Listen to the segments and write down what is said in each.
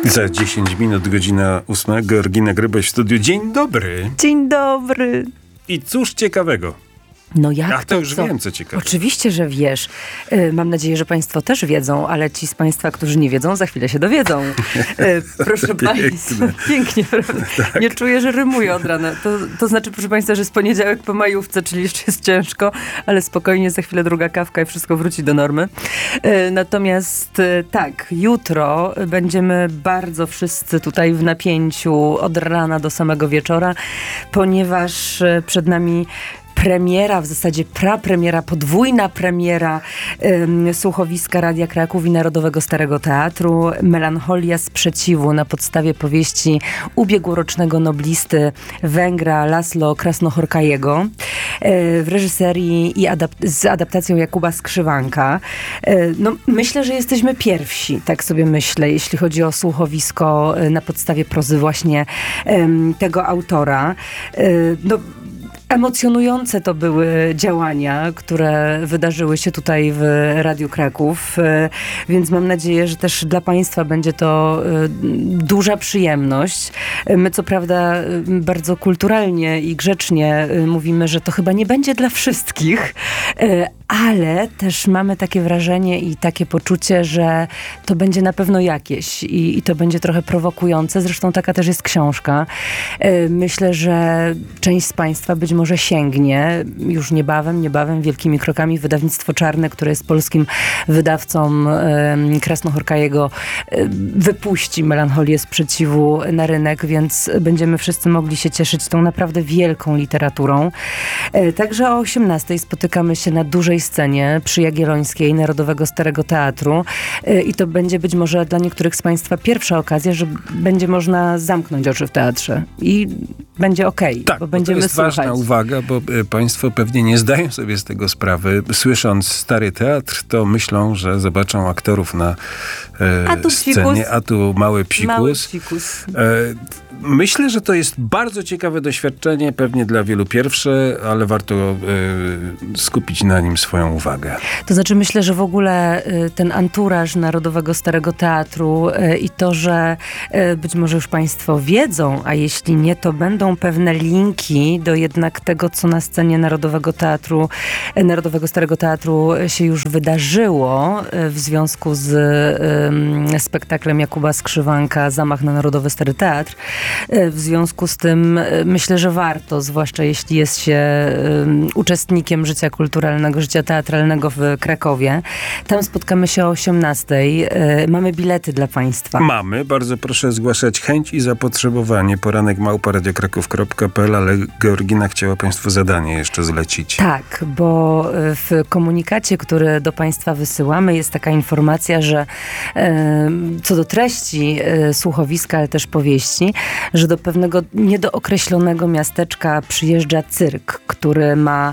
Za 10 minut, godzina 8. Georgina Gryboś w studiu. Dzień dobry. Dzień dobry. I cóż ciekawego? No jak Ja to już wiem, co ciekawe. Oczywiście, że wiesz. Mam nadzieję, że państwo też wiedzą, ale ci z państwa, którzy nie wiedzą, za chwilę się dowiedzą. Proszę państwa. Pięknie, prawda? Tak. Nie czuję, że rymuję od rana. To znaczy, proszę państwa, że jest poniedziałek po majówce, czyli jeszcze jest ciężko, ale spokojnie, za chwilę druga kawka i wszystko wróci do normy. Natomiast tak, jutro będziemy bardzo wszyscy tutaj w napięciu od rana do samego wieczora, ponieważ przed nami premiera, w zasadzie prapremiera, podwójna premiera słuchowiska Radia Kraków i Narodowego Starego Teatru Melancholia Sprzeciwu na podstawie powieści ubiegłorocznego noblisty Węgra Laszlo Krasznahorkajego w reżyserii i z adaptacją Jakuba Skrzywanka. No, myślę, że jesteśmy pierwsi, tak sobie myślę, jeśli chodzi o słuchowisko na podstawie prozy właśnie tego autora. No, emocjonujące to były działania, które wydarzyły się tutaj w Radiu Kraków, więc mam nadzieję, że też dla państwa będzie to duża przyjemność. My co prawda bardzo kulturalnie i grzecznie mówimy, że to chyba nie będzie dla wszystkich, ale też mamy takie wrażenie i takie poczucie, że to będzie na pewno jakieś i to będzie trochę prowokujące. Zresztą taka też jest książka. Myślę, że część z państwa być może sięgnie już niebawem, wielkimi krokami. Wydawnictwo Czarne, które jest polskim wydawcą Krasznahorkajego, wypuści Melancholię Sprzeciwu na rynek, więc będziemy wszyscy mogli się cieszyć tą naprawdę wielką literaturą. Także o 18:00 spotykamy się na dużej scenie przy Jagiellońskiej Narodowego Starego Teatru i to będzie być może dla niektórych z państwa pierwsza okazja, że będzie można zamknąć oczy w teatrze i będzie okej, tak, bo będziemy to jest słuchać. Ważna uwaga, bo państwo pewnie nie zdają sobie z tego sprawy. Słysząc Stary Teatr, to myślą, że zobaczą aktorów na scenie, a tu mały psikus. Myślę, że to jest bardzo ciekawe doświadczenie, pewnie dla wielu pierwsze, ale warto skupić na nim swoją uwagę. To znaczy myślę, że w ogóle ten anturaż Narodowego Starego Teatru i to, że być może już państwo wiedzą, a jeśli nie, to będą pewne linki do jednak tego, co na scenie Narodowego Starego Teatru się już wydarzyło w związku z spektaklem Jakuba Skrzywanka Zamach na Narodowy Stary Teatr. W związku z tym myślę, że warto, zwłaszcza jeśli jest się uczestnikiem życia kulturalnego, życia teatralnego w Krakowie. Tam spotkamy się o 18:00. Mamy bilety dla państwa. Mamy. Bardzo proszę zgłaszać chęć i zapotrzebowanie. poranek@radiokraków.pl, ale Georgina chciała państwu zadanie jeszcze zlecić. Tak, bo w komunikacie, który do państwa wysyłamy, jest taka informacja, że co do treści słuchowiska, ale też powieści, że do pewnego niedookreślonego miasteczka przyjeżdża cyrk, który ma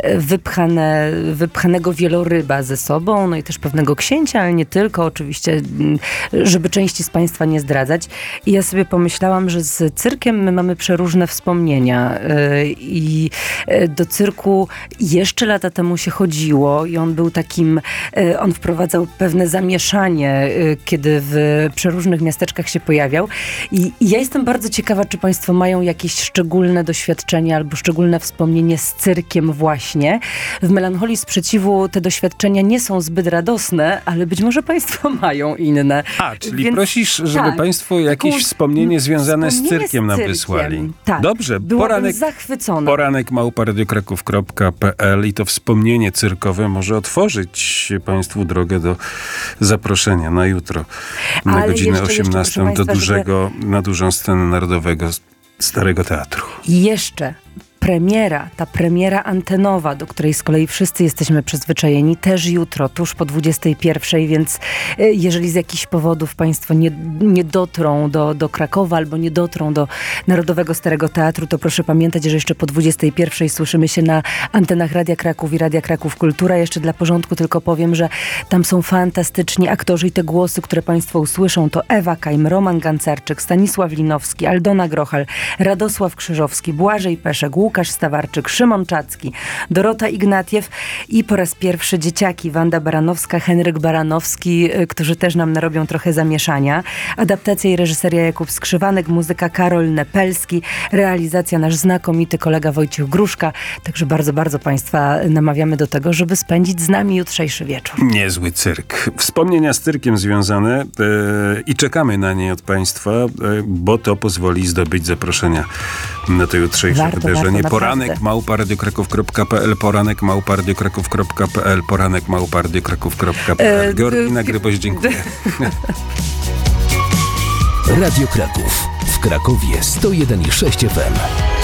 wypchanego wieloryba ze sobą, no i też pewnego księcia, ale nie tylko, oczywiście, żeby części z państwa nie zdradzać. I ja sobie pomyślałam, że z cyrkiem my mamy przeróżne wspomnienia i do cyrku jeszcze lata temu się chodziło i on był takim, on wprowadzał pewne zamieszanie, kiedy w przeróżnych miasteczkach się pojawiał. I ja jestem bardzo ciekawa, czy państwo mają jakieś szczególne doświadczenie albo szczególne wspomnienie z cyrkiem właśnie. W Melancholii Sprzeciwu te doświadczenia nie są zbyt radosne, ale być może państwo mają inne. Czyli prosisz, żeby państwo jakieś wspomnienie związane z cyrkiem nam wysłali. Tak. Dobrze. Byłabym zachwycona. poranek@radiokraków.pl i to wspomnienie cyrkowe może otworzyć państwu drogę do zaproszenia na jutro na godzinę 18:00 na dużą scenę Narodowego Starego Teatru. Jeszcze ta premiera antenowa, do której z kolei wszyscy jesteśmy przyzwyczajeni, też jutro, tuż po 21:00, więc jeżeli z jakichś powodów państwo nie dotrą do Krakowa albo nie dotrą do Narodowego Starego Teatru, to proszę pamiętać, że jeszcze po 21:00 słyszymy się na antenach Radia Kraków i Radia Kraków Kultura. Jeszcze dla porządku tylko powiem, że tam są fantastyczni aktorzy i te głosy, które państwo usłyszą, to Ewa Kajm, Roman Gancarczyk, Stanisław Linowski, Aldona Grochal, Radosław Krzyżowski, Błażej Peszek, Łukasz Łukasz Stawarczyk, Szymon Czacki, Dorota Ignatiew i po raz pierwszy dzieciaki Wanda Baranowska, Henryk Baranowski, którzy też nam narobią trochę zamieszania. Adaptacja i reżyseria Jakub Skrzywanek, muzyka Karol Nepelski, realizacja nasz znakomity kolega Wojciech Gruszka. Także bardzo, bardzo Państwa namawiamy do tego, żeby spędzić z nami jutrzejszy wieczór. Niezły cyrk. Wspomnienia z cyrkiem związane i czekamy na nie od Państwa, bo to pozwoli zdobyć zaproszenia na to jutrzejsze wydarzenie. Poranek@radiokraków.pl, poranek@radiokraków.pl, poranek@radiokraków.pl. Georgina Gryboś, dziękuję. Radio Kraków. W Krakowie 101,6 FM.